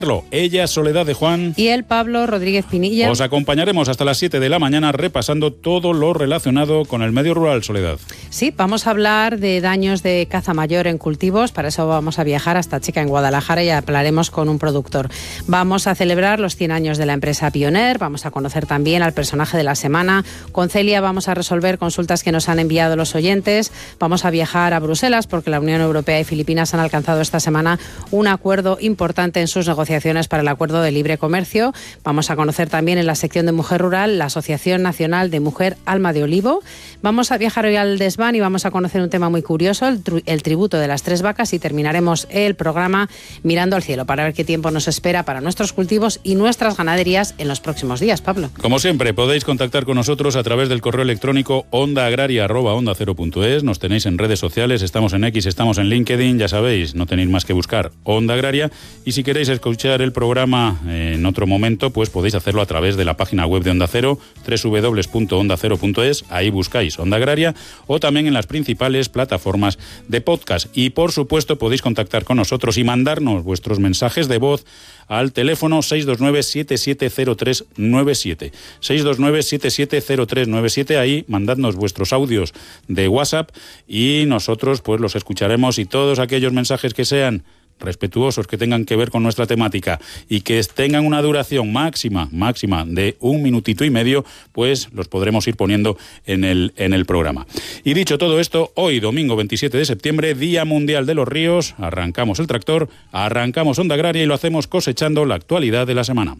Ella, Soledad de Juan. Y él, Pablo Rodríguez Pinilla. Os acompañaremos hasta las 7 de la mañana repasando todo lo relacionado con el medio rural, Soledad. Sí, vamos a hablar de daños de caza mayor en cultivos. Para eso vamos a viajar hasta Chica, en Guadalajara, y hablaremos con un productor. Vamos a celebrar los 100 años de la empresa Pioneer. Vamos a conocer también al personaje de la semana. Con Celia vamos a resolver consultas que nos han enviado los oyentes. Vamos a viajar a Bruselas porque la Unión Europea y Filipinas han alcanzado esta semana un acuerdo importante en sus negociaciones para el Acuerdo de Libre Comercio. Vamos a conocer también en la sección de Mujer Rural la Asociación Nacional de Mujer Alma de Olivo. Vamos a viajar hoy al desván y vamos a conocer un tema muy curioso, el tributo de las 3 vacas, y terminaremos el programa mirando al cielo para ver qué tiempo nos espera para nuestros cultivos y nuestras ganaderías en los próximos días, Pablo. Como siempre, podéis contactar con nosotros a través del correo electrónico ondaagraria@ondacero.es. Nos tenéis en redes sociales, estamos en X, estamos en LinkedIn, ya sabéis, no tenéis más que buscar Onda Agraria. Y si queréis escuchar el programa en otro momento, pues podéis hacerlo a través de la página web de Onda Cero, www.ondacero.es, ahí buscáis Onda Agraria, o también en las principales plataformas de podcast. Y por supuesto podéis contactar con nosotros y mandarnos vuestros mensajes de voz al teléfono 629-770397. 629-770397, ahí mandadnos vuestros audios de WhatsApp y nosotros pues los escucharemos, y todos aquellos mensajes que sean respetuosos, que tengan que ver con nuestra temática y que tengan una duración máxima de 1 minutito y medio, pues los podremos ir poniendo en el programa. Y dicho todo esto, hoy domingo 27 de septiembre, Día Mundial de los Ríos, arrancamos el tractor, arrancamos Onda Agraria y lo hacemos cosechando la actualidad de la semana.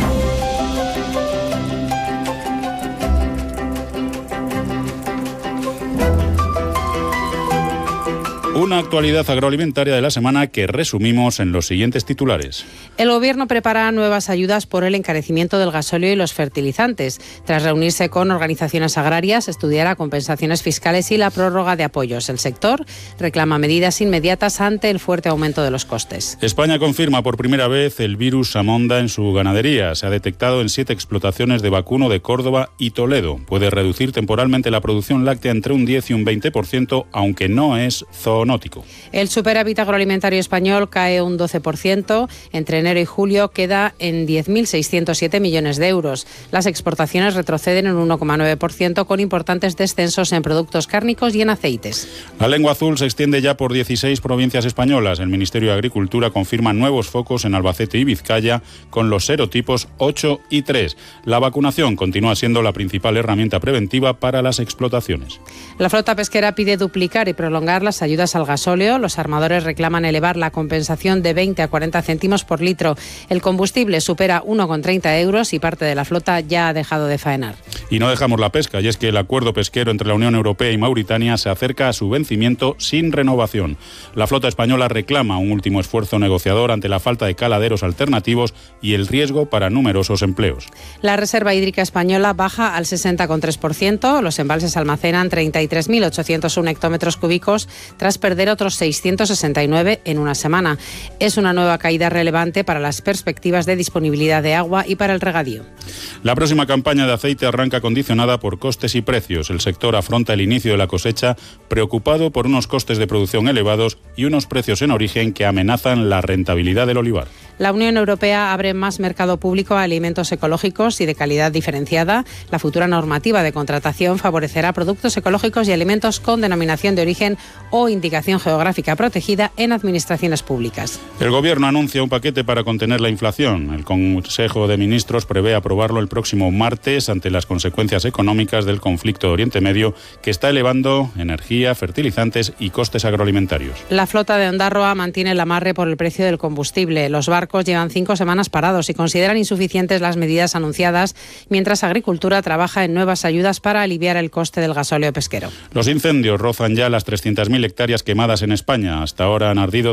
Una actualidad agroalimentaria de la semana que resumimos en los siguientes titulares. El Gobierno prepara nuevas ayudas por el encarecimiento del gasóleo y los fertilizantes. Tras reunirse con organizaciones agrarias, estudiará compensaciones fiscales y la prórroga de apoyos. El sector reclama medidas inmediatas ante el fuerte aumento de los costes. España confirma por primera vez el virus Samonda en su ganadería. Se ha detectado en 7 explotaciones de vacuno de Córdoba y Toledo. Puede reducir temporalmente la producción láctea entre un 10 y un 20%, aunque no es zoonótico. El superávit agroalimentario español cae un 12%. Entre enero y julio queda en 10.607 millones de euros. Las exportaciones retroceden en un 1,9%, con importantes descensos en productos cárnicos y en aceites. La lengua azul se extiende ya por 16 provincias españolas. El Ministerio de Agricultura confirma nuevos focos en Albacete y Vizcaya con los serotipos 8 y 3. La vacunación continúa siendo la principal herramienta preventiva para las explotaciones. La flota pesquera pide duplicar y prolongar las ayudas al gasóleo. Los armadores reclaman elevar la compensación de 20 a 40 céntimos por litro. El combustible supera 1,30 euros y parte de la flota ya ha dejado de faenar. Y no dejamos la pesca, y es que el acuerdo pesquero entre la Unión Europea y Mauritania se acerca a su vencimiento sin renovación. La flota española reclama un último esfuerzo negociador ante la falta de caladeros alternativos y el riesgo para numerosos empleos. La reserva hídrica española baja al 60,3%. Los embalses almacenan 33.801 hectómetros cúbicos tras perder otros 669 en una semana. Es una nueva caída relevante para las perspectivas de disponibilidad de agua y para el regadío. La próxima campaña de aceite arranca condicionada por costes y precios. El sector afronta el inicio de la cosecha preocupado por unos costes de producción elevados y unos precios en origen que amenazan la rentabilidad del olivar. La Unión Europea abre más mercado público a alimentos ecológicos y de calidad diferenciada. La futura normativa de contratación favorecerá productos ecológicos y alimentos con denominación de origen o indicación geográfica protegida en administraciones públicas. El Gobierno anuncia un paquete para contener la inflación. El Consejo de Ministros prevé aprobarlo el próximo martes ante las consecuencias económicas del conflicto de Oriente Medio, que está elevando energía, fertilizantes y costes agroalimentarios. La flota de Ondarroa mantiene el amarre por el precio del combustible. Los barcos llevan 5 semanas parados y consideran insuficientes las medidas anunciadas, mientras Agricultura trabaja en nuevas ayudas para aliviar el coste del gasóleo pesquero. Los incendios rozan ya las 300.000 hectáreas quemadas en España. Hasta ahora han ardido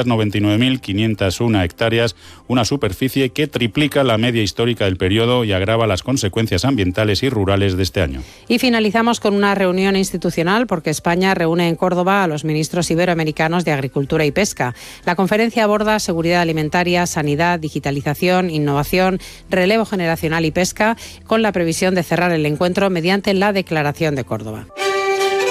299.501 hectáreas, una superficie que triplica la media histórica del periodo y agrava las consecuencias ambientales y rurales de este año. Y finalizamos con una reunión institucional porque España reúne en Córdoba a los ministros iberoamericanos de Agricultura y Pesca. La conferencia aborda seguridad alimentaria, sanidad, digitalización, innovación, relevo generacional y pesca, con la previsión de cerrar el encuentro mediante la Declaración de Córdoba.